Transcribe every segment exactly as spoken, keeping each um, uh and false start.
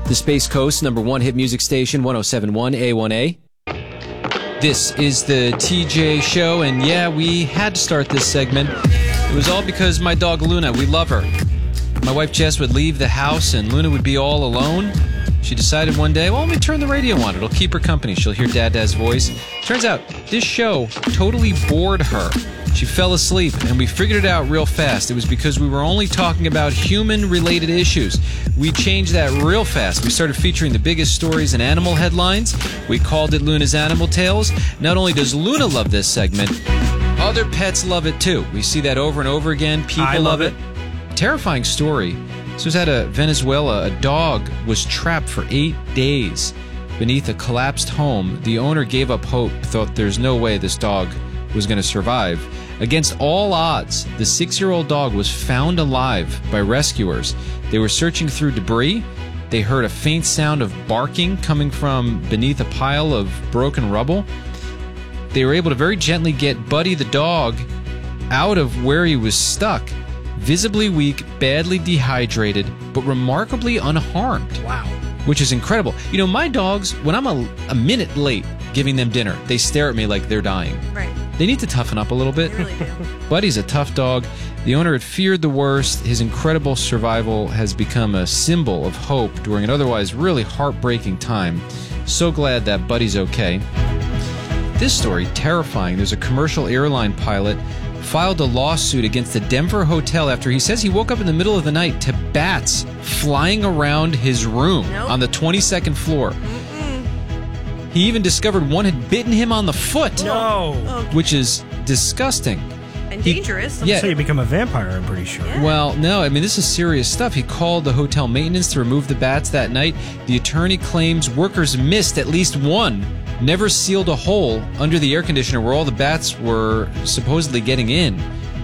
The Space Coast, number one hit music station, one oh seven point one A one A. This is the T J Show, and yeah, we had to start this segment. It was all because my dog Luna, we love her. My wife Jess would leave the house, and Luna would be all alone. She decided one day, well, let me turn the radio on. It'll keep her company. She'll hear Dad Dad's voice. Turns out, this show totally bored her. She fell asleep, and we figured it out real fast. It was because we were only talking about human-related issues. We changed that real fast. We started featuring the biggest stories and animal headlines. We called it Luna's Animal Tales. Not only does Luna love this segment, other pets love it too. We see that over and over again. People I love, love it. it. Terrifying story. This was out of Venezuela. A dog was trapped for eight days beneath a collapsed home. The owner gave up hope, thought there's no way this dog was going to survive. Against all odds, the six-year-old dog was found alive by rescuers. They were searching through debris. They heard a faint sound of barking coming from beneath a pile of broken rubble. They were able to very gently get Buddy the dog out of where he was stuck. Visibly weak, badly dehydrated, but remarkably unharmed. Wow. Which is incredible. You know, my dogs, when I'm a, a minute late giving them dinner, they stare at me like they're dying. Right. They need to toughen up a little bit. They really do. Buddy's a tough dog. The owner had feared the worst. His incredible survival has become a symbol of hope during an otherwise really heartbreaking time. So glad that Buddy's okay. This story, terrifying. There's a commercial airline pilot filed a lawsuit against the Denver hotel after he says he woke up in the middle of the night to bats flying around his room Nope. on the twenty-second floor. Mm-mm. He even discovered one had bitten him on the foot, No. Okay. which is disgusting. And He- dangerous. yeah. So you become a vampire, I'm pretty sure. Yeah. Well, no, I mean, this is serious stuff. He called the hotel maintenance to remove the bats that night. The attorney claims workers missed at least one, never sealed a hole under the air conditioner where all the bats were supposedly getting in.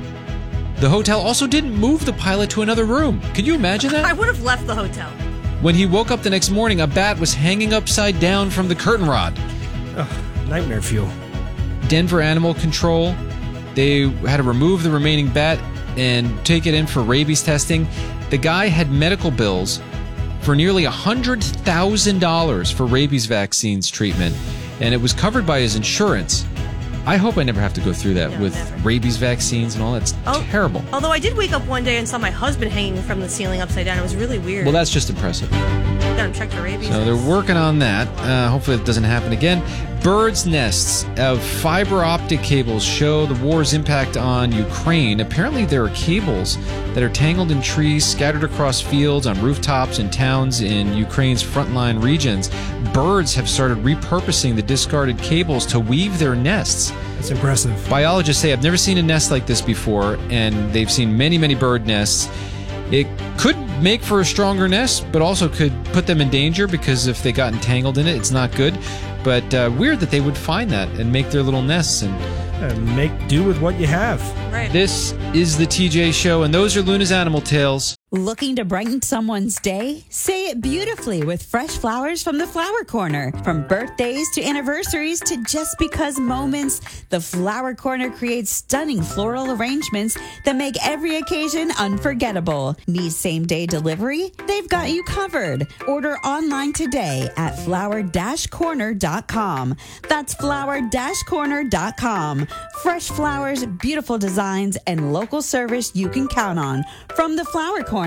The hotel also didn't move the pilot to another room. Could you imagine I that? would have left the hotel. When he woke up the next morning, a bat was hanging upside down from the curtain rod. Ugh, nightmare fuel. Denver Animal Control, they had to remove the remaining bat and take it in for rabies testing. The guy had medical bills for nearly one hundred thousand dollars for rabies vaccines treatment, and it was covered by his insurance. I hope I never have to go through that No, with never. rabies vaccines and all. That's Oh. terrible. Although I did wake up one day and saw my husband hanging from the ceiling upside down. It was really weird. Well, that's just impressive. Got him checked for rabies. So they're working on that. Uh, hopefully it doesn't happen again. Birds' nests of fiber optic cables show the war's impact on Ukraine. Apparently there are cables that are tangled in trees scattered across fields, on rooftops, in towns in Ukraine's frontline regions. Birds have started repurposing the discarded cables to weave their nests. It's impressive. Biologists say, I've never seen a nest like this before, and they've seen many, many bird nests. It could make for a stronger nest, but also could put them in danger because if they got entangled in it, it's not good. But uh, weird that they would find that and make their little nests. And Uh, make do with what you have. Right. this is the T J Show, and those are Luna's Animal Tales. Looking to brighten someone's day? Say it beautifully with fresh flowers from the Flower Corner. From birthdays to anniversaries to just because moments, the Flower Corner creates stunning floral arrangements that make every occasion unforgettable. Need same-day delivery? They've got you covered. Order online today at flower dash corner dot com. That's flower dash corner dot com. Fresh flowers, beautiful designs, and local service you can count on from the Flower Corner.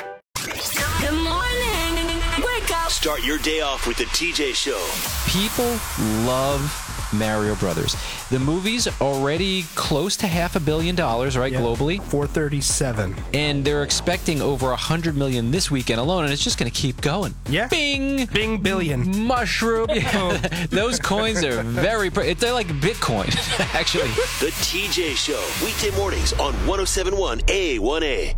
Good morning. Wake up. Start your day off with the T J Show. People love Mario Brothers. The movie's already close to half a billion dollars, right, Yeah. globally? four thirty-seven. And they're expecting over a hundred million this weekend alone, and it's just going to keep going. Yeah. Bing! Bing billion. Mushroom. Yeah. Those coins are very. Pr- they're like Bitcoin, actually. The T J Show. Weekday mornings on one oh seven point one A one A.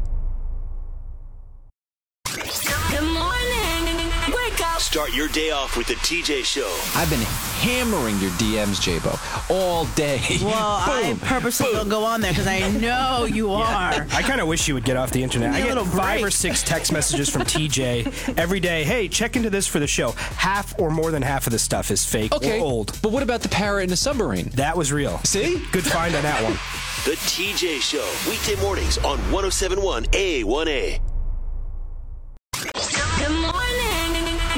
Good morning. Wake up. Start your day off with the T J Show. I've been hammering your D Ms, J-Bo, all day. Well, I Boom, purposely boom. don't go on there because I know you are. I kind of wish you would get off the internet. I Give me a get little five break. or six text messages from T J every day. Hey, check into this for the show. Half or more than half of the stuff is fake Okay, or old. but what about the parrot in the submarine? That was real. See? Good find on that one. The T J Show. Weekday mornings on one oh seven point one A one A. Good morning.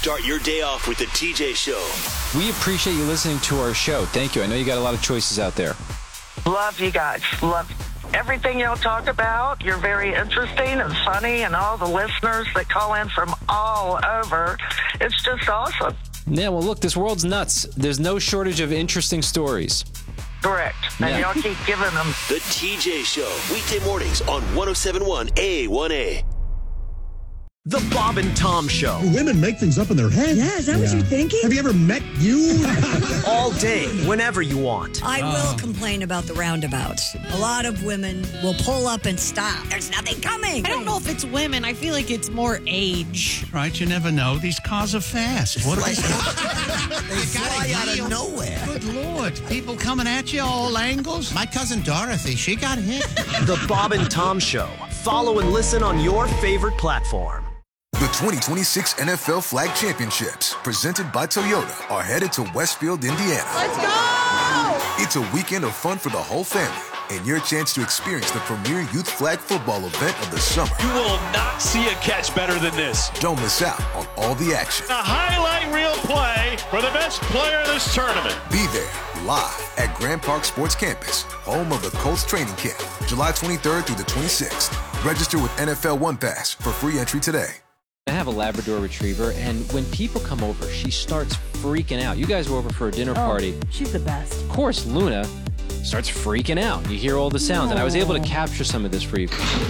Start your day off with the T J Show. We appreciate you listening to our show. Thank you. I know you got a lot of choices out there. Love you guys. Love everything y'all talk about. You're very interesting and funny, and all the listeners that call in from all over. It's just awesome. Yeah, well, look, this world's nuts. There's no shortage of interesting stories. Correct. And Yeah. y'all keep giving them. The T J Show, weekday mornings on one oh seven point one A one A. The Bob and Tom Show. Women make things up in their head. Yeah, is that what you're thinking? Have you ever met you? All day, whenever you want. I will complain about the roundabouts. A lot of women will pull up and stop. There's nothing coming. I don't know if it's women. I feel like it's more age. Right, you never know. These cars are fast. What are they? They fly out of nowhere. Good Lord. People coming at you all angles. My cousin Dorothy, she got hit. The Bob and Tom Show. Follow and listen on your favorite platform. The twenty twenty-six N F L Flag Championships, presented by Toyota, are headed to Westfield, Indiana. Let's go! It's a weekend of fun for the whole family and your chance to experience the premier youth flag football event of the summer. You will not see a catch better than this. Don't miss out on all the action. A highlight reel play for the best player in this tournament. Be there live at Grand Park Sports Campus, home of the Colts training camp, July twenty-third through the twenty-sixth. Register with N F L One Pass for free entry today. I have a Labrador Retriever, and when people come over, she starts freaking out. You guys were over for a dinner party. She's the best. Of course, Luna starts freaking out. You hear all the sounds, and I was able to capture some of this for you.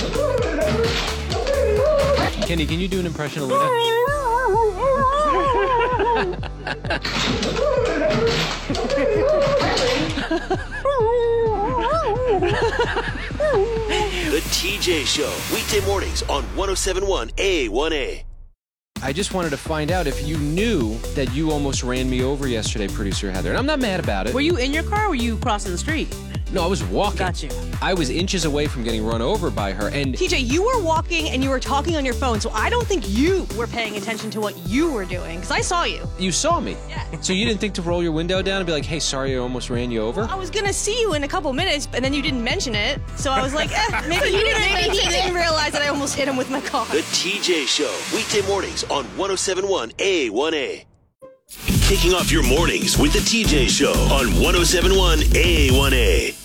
Kenny, can you do an impression of Luna? The T J Show, weekday mornings on one oh seven point one A one A. I just wanted to find out if you knew that you almost ran me over yesterday, producer Heather. And I'm not mad about it. Were you in your car or were you crossing the street? No, I was walking. Got you. I was inches away from getting run over by her. And T J, you were walking and you were talking on your phone, so I don't think you were paying attention to what you were doing, because I saw you. you saw me. Yeah. So you didn't think to roll your window down and be like, hey, sorry, I almost ran you over? I was gonna see you in a couple minutes, and then you didn't mention it, so I was like, eh, maybe, you didn't, maybe he didn't realize that I almost hit him with my car. The T J Show, weekday mornings on one oh seven point one A one A. Kicking off your mornings with the T J Show on one oh seven point one A one A.